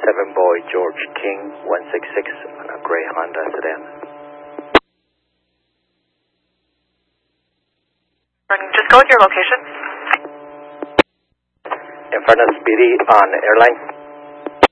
7 Boy George King 166 on a gray Honda sedan. Just go with your location. In front of Speedy on Airline.